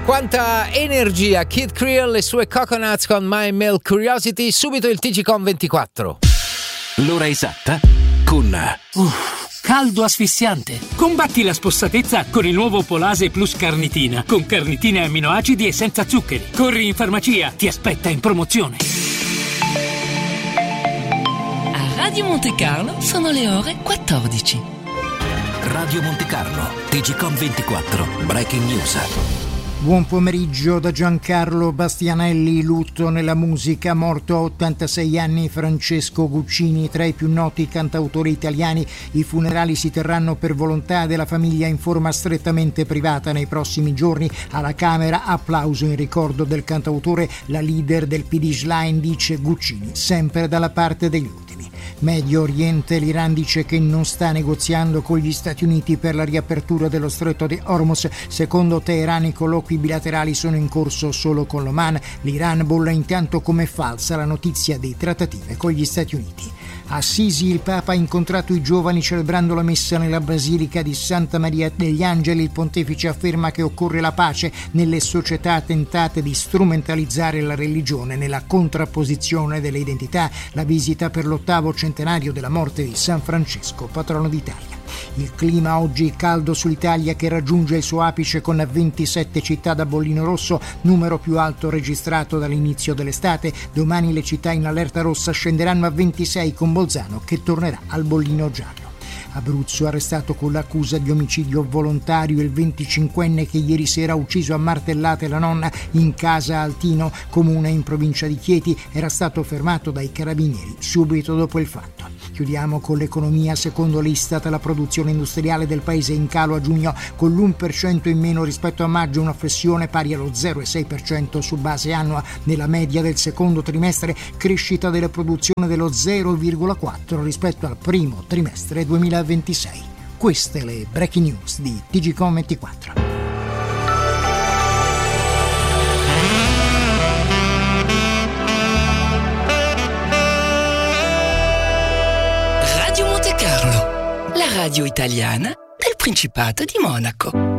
Quanta energia! Kid Creole, le sue Coconuts con My Milk Curiosity, subito il TGCom 24. L'ora esatta con... caldo asfissiante. Combatti la spossatezza con il nuovo Polase Plus Carnitina, con carnitine e amminoacidi e senza zuccheri. Corri in farmacia, ti aspetta in promozione. A Radio Monte Carlo sono le ore 14. Radio Monte Carlo, TGCom 24, Breaking News. Buon pomeriggio da Giancarlo Bastianelli. Lutto nella musica, morto a 86 anni Francesco Guccini, tra i più noti cantautori italiani. I funerali si terranno per volontà della famiglia in forma strettamente privata nei prossimi giorni. Alla Camera applauso in ricordo del cantautore. La leader del PD Schlein dice: Guccini sempre dalla parte degli ultimi. Medio Oriente, l'Iran dice che non sta negoziando con gli Stati Uniti per la riapertura dello stretto di Hormuz. Secondo Teheran i colloqui bilaterali sono in corso solo con l'Oman. L'Iran bolla intanto come falsa la notizia di trattative con gli Stati Uniti. A Assisi il Papa ha incontrato i giovani celebrando la messa nella Basilica di Santa Maria degli Angeli. Il pontefice afferma che occorre la pace nelle società tentate di strumentalizzare la religione nella contrapposizione delle identità. La visita per l'8° centenario della morte di San Francesco, patrono d'Italia. Il clima oggi caldo sull'Italia, che raggiunge il suo apice con 27 città da bollino rosso, numero più alto registrato dall'inizio dell'estate. Domani le città in allerta rossa scenderanno a 26 con Bolzano che tornerà al bollino giallo. Abruzzo, arrestato con l'accusa di omicidio volontario il 25enne che ieri sera ha ucciso a martellate la nonna in casa Altino, comune in provincia di Chieti. Era stato fermato dai carabinieri subito dopo il fatto. Chiudiamo con l'economia. Secondo l'Istat la produzione industriale del paese è in calo a giugno con l'1% in meno rispetto a maggio, una flessione pari allo 0,6% su base annua. Nella media del secondo trimestre crescita della produzione dello 0,4% rispetto al primo trimestre 2026. Queste le breaking news di TGCom 24. Radio Monte Carlo, la radio italiana del Principato di Monaco.